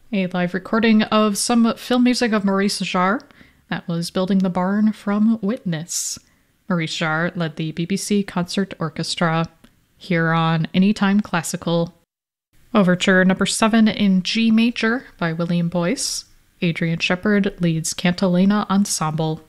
A live recording of some film music of Maurice Jarre. That was Building the Barn from Witness. Maurice Jarre led the BBC Concert Orchestra here on Anytime Classical. Overture number 7 in G major by William Boyce. Adrian Shepherd leads Cantilena Ensemble.